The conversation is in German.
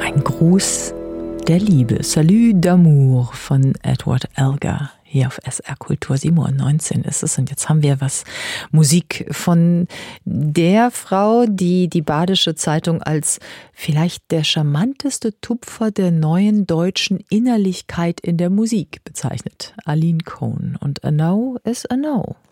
Ein Gruß der Liebe. Salut d'amour von Edward Elgar. Hier auf SR Kultur 7:19 ist es. Und jetzt haben wir Musik von der Frau, die die Badische Zeitung als vielleicht der charmanteste Tupfer der neuen deutschen Innerlichkeit in der Musik bezeichnet. Aline Cohn. Und A No is a No.